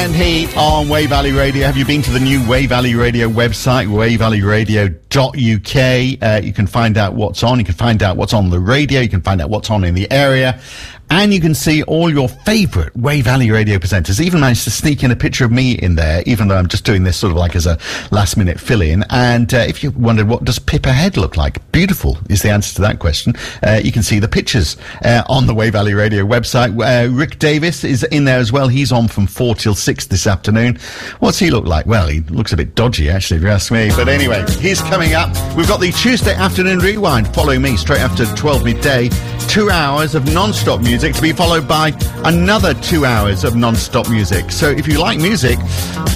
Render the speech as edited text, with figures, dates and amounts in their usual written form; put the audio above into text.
Weekend Heat on Way Valley Radio. Have you been to the new Way Valley Radio website, wayvalleyradio.uk? You can find out what's on. You can find out what's on the radio. You can find out what's on in the area. And you can see all your favourite Way Valley Radio presenters. Even managed to sneak in a picture of me in there, even though I'm just doing this sort of like as a last-minute fill-in. And if you wondered what does Pippa Head look like, beautiful is the answer to that question. You can see the pictures on the Way Valley Radio website. Rick Davis is in there as well. He's on from 4 till 6 this afternoon. What's he look like? Well, he looks a bit dodgy, actually, if you ask me. But anyway, he's coming up. We've got the Tuesday Afternoon Rewind following me straight after 12 midday. 2 hours of non-stop music to be followed by another 2 hours of non-stop music. So if you like music,